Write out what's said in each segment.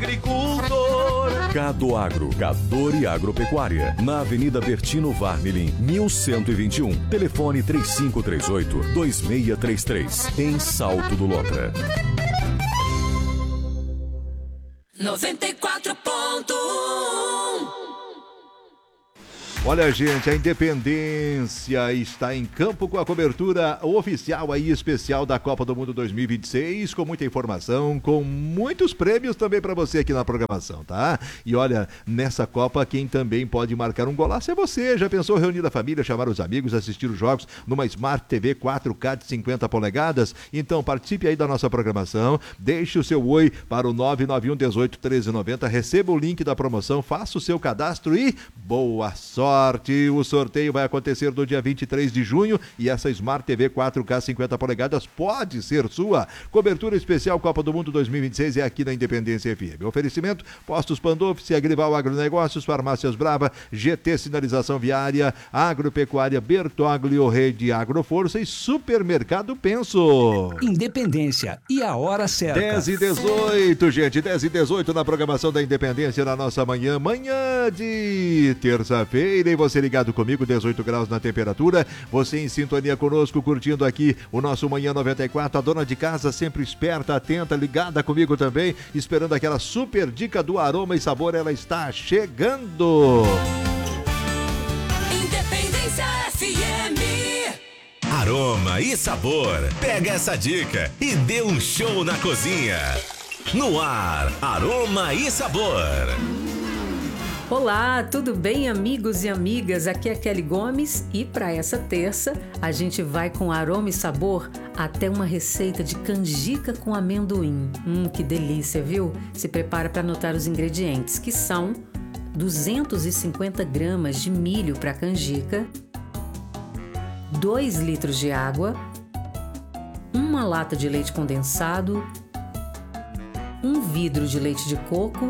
agricultor. Cadoagro, Cador e Agropecuária, na Avenida Bertino Varmelin, 1121. Telefone 3538-2633, em Salto do Lontra. 94.1. Olha, gente, a Independência está em campo com a cobertura oficial aí, especial da Copa do Mundo 2026, com muita informação, com muitos prêmios também para você aqui na programação, tá? E olha, nessa Copa, quem também pode marcar um golaço é você. Já pensou reunir a família, chamar os amigos, assistir os jogos numa Smart TV 4K de 50 polegadas? Então participe aí da nossa programação, deixe o seu oi para o 991 18 1390, receba o link da promoção, faça o seu cadastro e boa sorte! O sorteio vai acontecer no dia 23 de junho e essa Smart TV 4K 50 polegadas pode ser sua. Cobertura especial Copa do Mundo 2026 é aqui na Independência FM. Oferecimento: Postos Pandolfi, Agrival Agronegócios, Farmácias Brava, GT Sinalização Viária, Agropecuária Bertoglio, Rede Agroforça e Supermercado Penso. Independência e a hora certa. 10h18, gente, 10h18 na programação da Independência na nossa manhã de terça-feira. E você ligado comigo, 18 graus na temperatura, você em sintonia conosco, curtindo aqui o nosso Manhã 94, a dona de casa sempre esperta, atenta, ligada comigo também, esperando aquela super dica do aroma e sabor, ela está chegando. Independência FM. Aroma e sabor. Pega essa dica e dê um show na cozinha. No ar, Aroma e Sabor. Olá, tudo bem, amigos e amigas? Aqui é Kelly Gomes e para essa terça a gente vai com aroma e sabor até uma receita de canjica com amendoim. Que delícia, viu? Se prepara para anotar os ingredientes, que são 250 gramas de milho para canjica, 2 litros de água, uma lata de leite condensado, 1 vidro de leite de coco,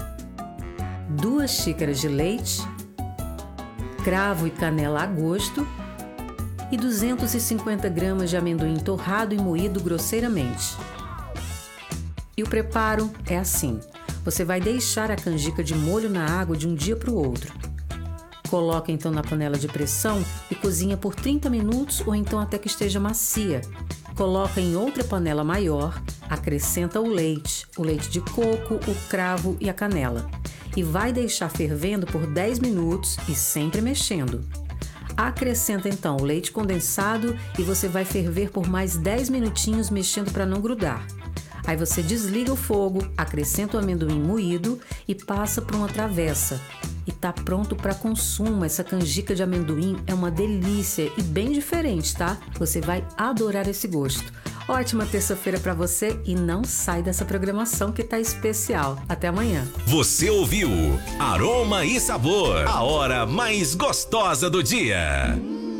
2 xícaras de leite, cravo e canela a gosto e 250 gramas de amendoim torrado e moído grosseiramente. E o preparo é assim: você vai deixar a canjica de molho na água de um dia para o outro. Coloca então na panela de pressão e cozinha por 30 minutos ou então até que esteja macia. Coloca em outra panela maior, acrescenta o leite de coco, o cravo e a canela. E vai deixar fervendo por 10 minutos e sempre mexendo. Acrescenta então o leite condensado e você vai ferver por mais 10 minutinhos mexendo para não grudar. Aí você desliga o fogo, acrescenta o amendoim moído e passa por uma travessa. E tá pronto para consumo. Essa canjica de amendoim é uma delícia e bem diferente, tá? Você vai adorar esse gosto. Ótima terça-feira para você e não sai dessa programação que tá especial. Até amanhã. Você ouviu Aroma e Sabor, a hora mais gostosa do dia.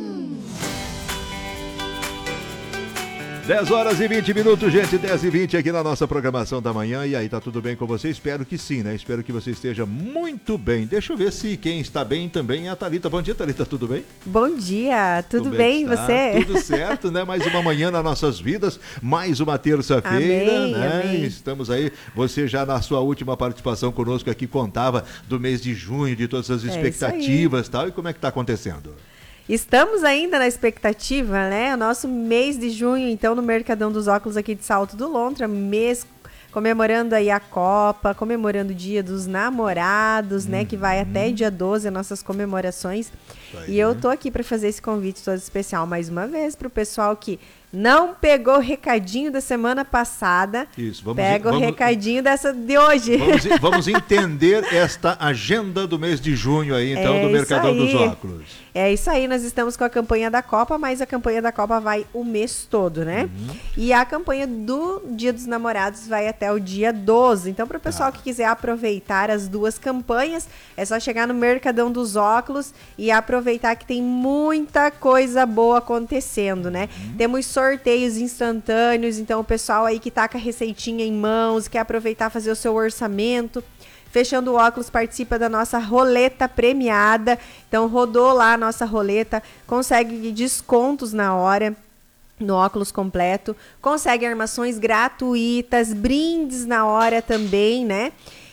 10h20, gente, 10h20 aqui na nossa programação da manhã. E aí, tá tudo bem com você? Espero que sim, né? Espero que você esteja muito bem. Deixa eu ver se quem está bem também é a Thalita. Bom dia, Thalita, tudo bem? Bom dia, tudo bem, você? Tudo certo, né? Mais uma manhã nas nossas vidas, mais uma terça-feira, né? Amém. Estamos aí, você já na sua última participação conosco aqui contava do mês de junho, de todas as expectativas e tal. E como é que tá acontecendo? Estamos ainda na expectativa, né? O nosso mês de junho, então, no Mercadão dos Óculos aqui de Salto do Lontra, mês comemorando aí a Copa, comemorando o Dia dos Namorados, né? Que vai até dia 12, as nossas comemorações. E eu tô aqui para fazer esse convite todo especial mais uma vez para o pessoal que não pegou o recadinho da semana passada. Isso, pega o recadinho dessa de hoje. Vamos entender esta agenda do mês de junho aí, então, do Mercadão dos Óculos. É isso aí, nós estamos com a campanha da Copa, mas a campanha da Copa vai o mês todo, né? E a campanha do Dia dos Namorados vai até o dia 12. Então, para o pessoal que quiser aproveitar as duas campanhas, é só chegar no Mercadão dos Óculos e aproveitar que tem muita coisa boa acontecendo, né? Temos sorteios instantâneos, então o pessoal aí que tá com a receitinha em mãos, quer aproveitar fazer o seu orçamento. Fechando o óculos, participa da nossa roleta premiada. Então, rodou lá a nossa roleta, consegue descontos na hora no óculos completo, consegue armações gratuitas, brindes na hora também, né?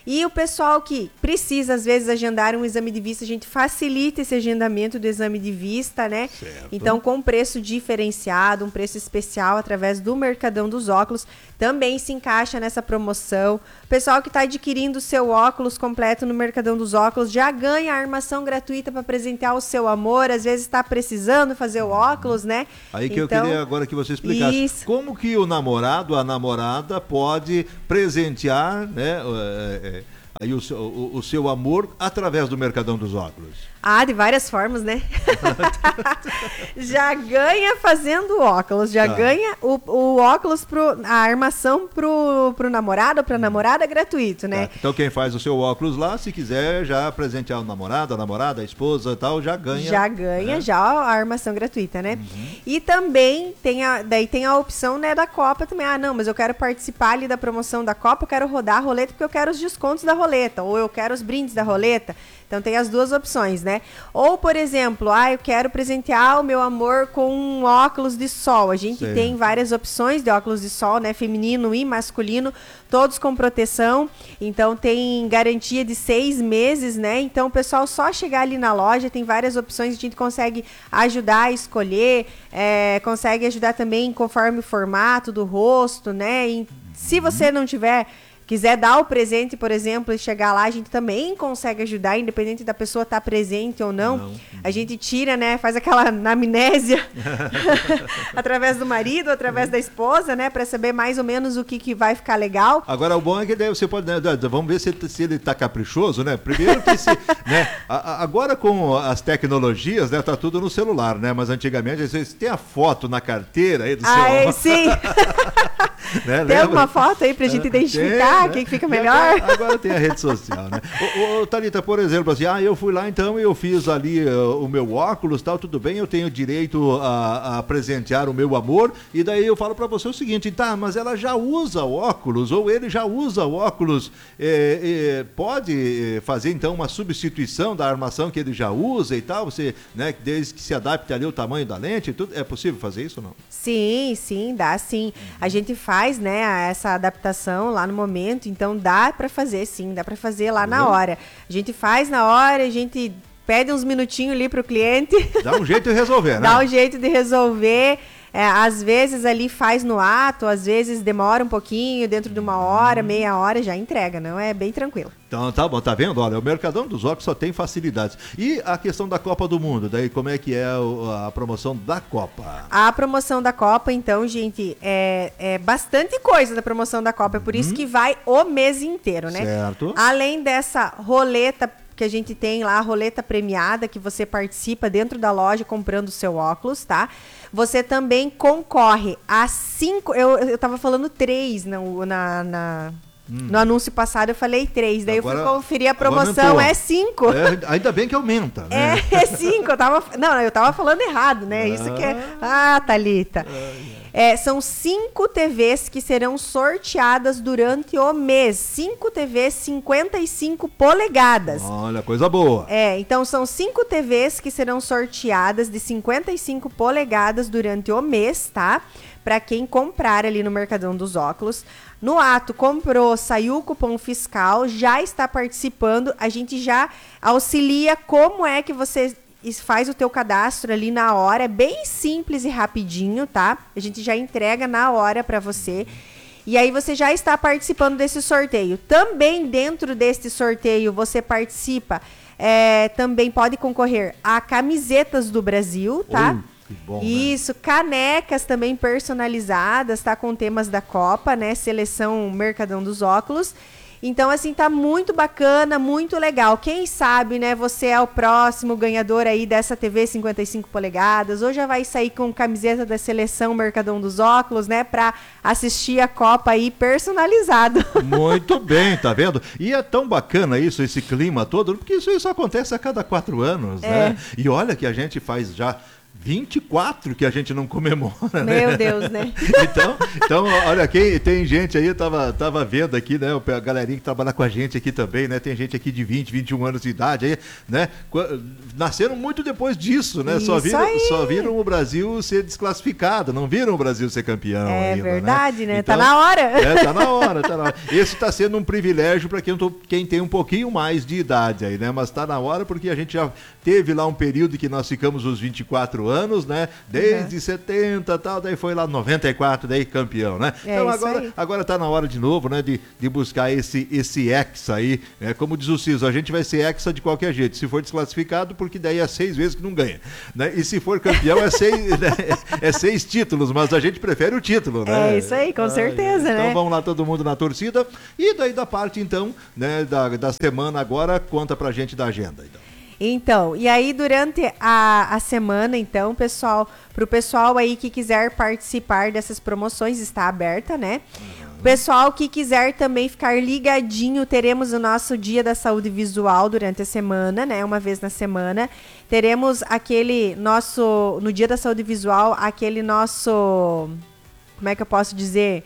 E o pessoal que precisa, às vezes, agendar um exame de vista, a gente facilita esse agendamento do exame de vista, né? Certo. Então, com preço diferenciado, um preço especial através do Mercadão dos Óculos, também se encaixa nessa promoção. O pessoal que está adquirindo o seu óculos completo no Mercadão dos Óculos já ganha a armação gratuita para presentear o seu amor, às vezes está precisando fazer o óculos, né? Aí que eu queria agora que você explicasse. Isso. Como que o namorado, a namorada pode presentear, né, aí o seu amor através do Mercadão dos Óculos? Ah, de várias formas, né? Já ganha fazendo óculos, já ganha o óculos, a armação pro namorado ou pra namorada gratuito, né? Tá. Então quem faz o seu óculos lá, se quiser já presentear o namorado, a namorada, a esposa e tal, já ganha. Já ganha, né? Já a armação gratuita, né? E também tem a opção, né, da Copa também. Ah, não, mas eu quero participar ali da promoção da Copa, eu quero rodar a roleta porque eu quero os descontos da roleta, ou eu quero os brindes da roleta. Então tem as duas opções, né? Ou, por exemplo, eu quero presentear o meu amor com um óculos de sol. A gente tem várias opções de óculos de sol, né? Feminino e masculino, todos com proteção. Então tem garantia de 6 meses, né? Então o pessoal só chegar ali na loja, tem várias opções, a gente consegue ajudar a escolher, consegue ajudar também conforme o formato do rosto, né? E se você não quiser dar o presente, por exemplo, e chegar lá, a gente também consegue ajudar, independente da pessoa estar presente ou não. A gente tira, né, faz aquela anamnésia através do marido, através da esposa, né, para saber mais ou menos o que vai ficar legal. Agora, o bom é que daí você pode, né, vamos ver se ele tá caprichoso, né? Primeiro que né, agora com as tecnologias, né, tá tudo no celular, né? Mas antigamente, vocês têm a foto na carteira aí do celular. Sim. Né, tem alguma foto aí pra gente identificar? Quem que fica melhor? Agora tem a rede social, né? Thalita, por exemplo, assim, eu fui lá, então eu fiz ali o meu óculos, tal, tudo bem, eu tenho direito a presentear o meu amor, e daí eu falo pra você o seguinte, mas ela já usa o óculos, ou ele já usa o óculos, pode fazer então uma substituição da armação que ele já usa e tal, você, né, desde que se adapte ali o tamanho da lente, tudo, é possível fazer isso ou não? Sim, dá sim. A gente faz, né, essa adaptação lá no momento, então dá para fazer sim, dá para fazer lá na hora. A gente faz na hora, a gente pede uns minutinhos ali pro cliente. Dá um jeito de resolver, né? Dá um jeito de resolver. Às vezes ali faz no ato, às vezes demora um pouquinho, dentro de 1 hora, meia hora já entrega, não é bem tranquilo. Então tá bom, tá vendo? Olha, o Mercadão dos Óculos só tem facilidades. E a questão da Copa do Mundo, daí como é que é a promoção da Copa? A promoção da Copa, então, gente, é bastante coisa da promoção da Copa, é por isso que vai o mês inteiro, né? Certo. Além dessa roleta que a gente tem lá, a roleta premiada, que você participa dentro da loja comprando o seu óculos, tá? Você também concorre a 5... Eu tava falando 3 no anúncio passado, eu falei 3. Daí agora, eu fui conferir a promoção, é 5. Ainda bem que aumenta, né? É 5. Eu tava falando errado, né? Isso que é... Thalita. São 5 TVs que serão sorteadas durante o mês. 5 TVs 55 polegadas. Olha, coisa boa. Então são 5 TVs que serão sorteadas de 55 polegadas durante o mês, tá? Para quem comprar ali no Mercadão dos Óculos. No ato, comprou, saiu o cupom fiscal, já está participando. A gente já auxilia como é que você faz o teu cadastro ali na hora, é bem simples e rapidinho, tá? A gente já entrega na hora para você. E aí você já está participando desse sorteio. Também dentro desse sorteio você participa, também pode concorrer a camisetas do Brasil, tá? Que bom, isso, né? Canecas também personalizadas, tá? Com temas da Copa, né? Seleção Mercadão dos Óculos. Então, assim, tá muito bacana, muito legal. Quem sabe, né, você é o próximo ganhador aí dessa TV 55 polegadas, ou já vai sair com camiseta da seleção Mercadão dos Óculos, né, pra assistir a Copa aí personalizado. Muito bem, tá vendo? E é tão bacana isso, esse clima todo, porque isso acontece a cada 4 anos, né? E olha que a gente faz já 24 que a gente não comemora, né? Meu Deus, né? Então, olha, tem gente aí, eu tava vendo aqui, né? A galerinha que trabalha com a gente aqui também, né? Tem gente aqui de 20, 21 anos de idade aí, né? Nasceram muito depois disso, né? Só viram o Brasil ser desclassificado, não viram o Brasil ser campeão ainda, verdade, né? Então, tá na hora. Tá na hora. Esse tá sendo um privilégio para quem tem um pouquinho mais de idade aí, né? Mas tá na hora porque a gente já teve lá um período que nós ficamos os 24 anos, né? Desde 70 e tal, daí foi lá 94, daí campeão, né? Então agora tá na hora de novo, né? De buscar esse hexa aí, né? Como diz o Ciso, a gente vai ser hexa de qualquer jeito. Se for desclassificado, porque daí é 6 vezes que não ganha, né? E se for campeão é 6, né? É 6 títulos, mas a gente prefere o título, né? É isso aí, com certeza, né? Então vamos lá todo mundo na torcida. E daí da parte, então, né? Da semana agora, conta pra gente da agenda, Então, e aí durante a semana, então, pro pessoal aí que quiser participar dessas promoções, está aberta, né? O pessoal que quiser também ficar ligadinho, teremos o nosso Dia da Saúde Visual durante a semana, né? Uma vez na semana. Teremos no Dia da Saúde Visual, aquele nosso, como é que eu posso dizer?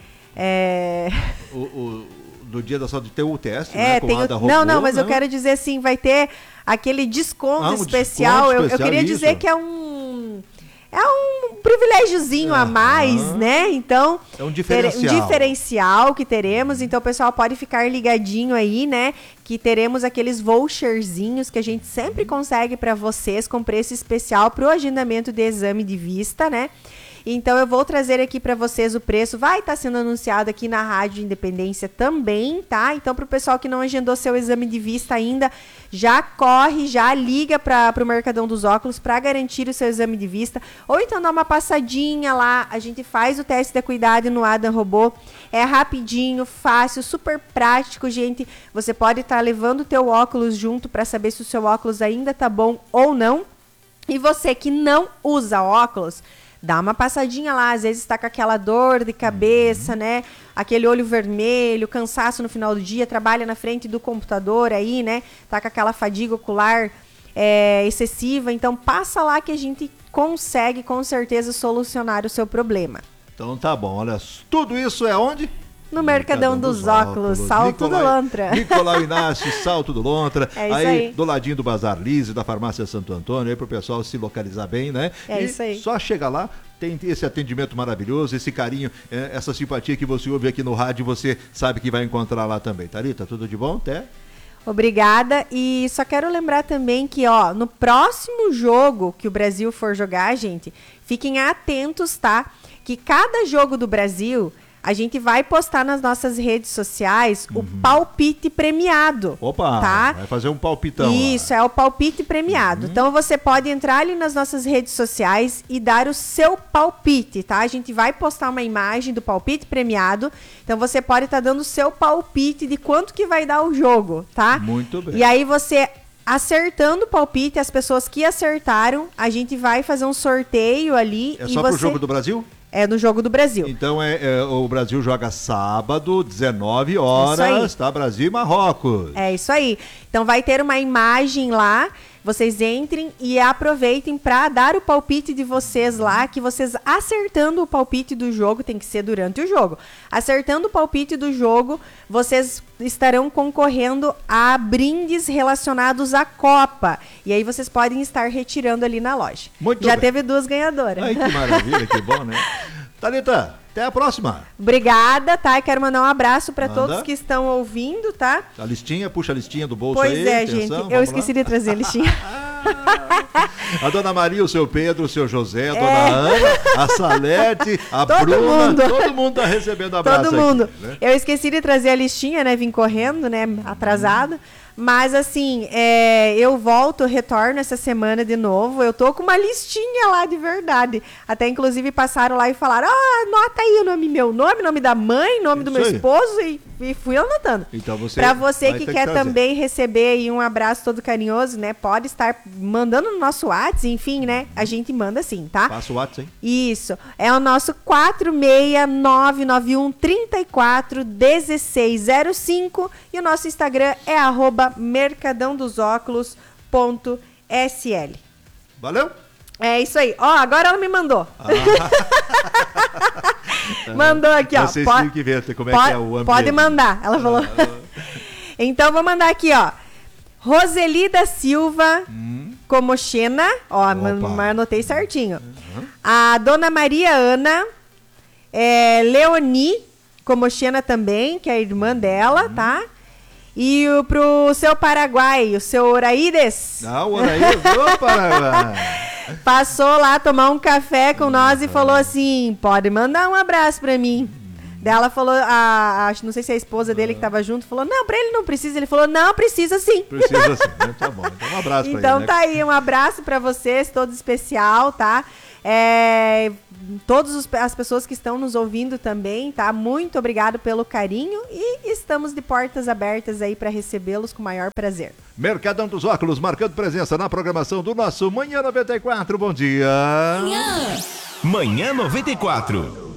Do Dia da Saúde tem o teste, né? Mas eu quero dizer assim, vai ter aquele desconto especial. Desconto eu queria dizer que é um privilégiozinho a mais, né? Então, é um diferencial. Um diferencial que teremos. Então, o pessoal pode ficar ligadinho aí, né? Que teremos aqueles voucherzinhos que a gente sempre consegue para vocês com preço especial pro agendamento de exame de vista, né? Então, eu vou trazer aqui para vocês o preço. Vai estar sendo anunciado aqui na Rádio Independência também, tá? Então, para o pessoal que não agendou seu exame de vista ainda, já corre, já liga para o Mercadão dos Óculos para garantir o seu exame de vista. Ou então dá uma passadinha lá, a gente faz o teste de acuidade no Adam Robô. É rapidinho, fácil, super prático, gente. Você pode estar levando o teu óculos junto para saber se o seu óculos ainda tá bom ou não. E você que não usa óculos, dá uma passadinha lá, às vezes está com aquela dor de cabeça, né? Aquele olho vermelho, cansaço no final do dia, trabalha na frente do computador aí, né? Tá com aquela fadiga ocular excessiva. Então, passa lá que a gente consegue, com certeza, solucionar o seu problema. Então, tá bom. Olha, tudo isso é onde? No Mercadão dos Óculos, Salto do Lontra. Nicolau Inácio, Salto do Lontra. É isso aí. Do ladinho do Bazar Lise, da Farmácia Santo Antônio, aí pro pessoal se localizar bem, né? Isso aí. Só chega lá, tem esse atendimento maravilhoso, esse carinho, essa simpatia que você ouve aqui no rádio, você sabe que vai encontrar lá também. Thalita, tudo de bom? Até? Obrigada. E só quero lembrar também que, no próximo jogo que o Brasil for jogar, gente, fiquem atentos, tá? Que cada jogo do Brasil, a gente vai postar nas nossas redes sociais o palpite premiado. Opa, tá? Vai fazer um palpitão. Isso, é o palpite premiado. Então, você pode entrar ali nas nossas redes sociais e dar o seu palpite, tá? A gente vai postar uma imagem do palpite premiado. Então, você pode estar dando o seu palpite de quanto que vai dar o jogo, tá? Muito bem. E aí, você acertando o palpite, as pessoas que acertaram, a gente vai fazer um sorteio ali. É só pro jogo do Brasil? É no Jogo do Brasil. Então o Brasil joga sábado, 19 horas, tá? Brasil e Marrocos. É isso aí. Então vai ter uma imagem lá, vocês entrem e aproveitem para dar o palpite de vocês lá, que vocês acertando o palpite do jogo, tem que ser durante o jogo. Acertando o palpite do jogo, vocês estarão concorrendo a brindes relacionados à Copa. E aí vocês podem estar retirando ali na loja. Muito Já bem. Teve 2 ganhadoras. Ai, que maravilha, que bom, né? Thalita, até a próxima. Obrigada, tá? Eu quero mandar um abraço para todos que estão ouvindo, tá? A listinha, puxa a listinha do bolso pois aí. Pois é, gente, eu esqueci de trazer a listinha. A dona Maria, o seu Pedro, o seu José, a dona Ana, a Salete, a Bruna, todo mundo tá recebendo abraço. Todo mundo. Aqui, né? Eu esqueci de trazer a listinha, né? Vim correndo, né? Atrasado. Mas assim, eu retorno essa semana de novo. Eu tô com uma listinha lá de verdade. Até inclusive passaram lá e falaram: anota aí meu nome da mãe, nome do meu esposo e fui anotando. Então pra você que quer também receber aí um abraço todo carinhoso, né? Pode estar mandando no nosso WhatsApp, enfim, né? A gente manda sim, tá? Passa o WhatsApp, hein? Isso. É o nosso 46991341605 e o nosso Instagram é @mercadãodosóculos.sl. Valeu? É isso aí. Ó, agora ela me mandou. Mandou aqui, ó. Vocês têm que ver como é que é o ambiente. Pode mandar, ela falou. Então, vou mandar aqui, ó. Roseli da Silva Comochena. Ó, mas anotei certinho. A dona Maria Ana. Leoni Comochena também, que é a irmã dela, tá? E pro seu Paraguai, o seu Oraídes. Ah, o Oraídes do Paraguai. Passou lá tomar um café com nós e falou assim, pode mandar um abraço pra mim. Daí ela falou, não sei se a esposa dele que tava junto, falou, não, pra ele não precisa. Ele falou, não, precisa sim. Precisa sim, né? Tá bom. Então um abraço pra ele. Então tá aí, um abraço pra vocês, todo especial, tá? Todas as pessoas que estão nos ouvindo também, tá? Muito obrigado pelo carinho e estamos de portas abertas aí para recebê-los com o maior prazer. Mercadão dos Óculos, marcando presença na programação do nosso Manhã 94. Bom dia. Manhã 94.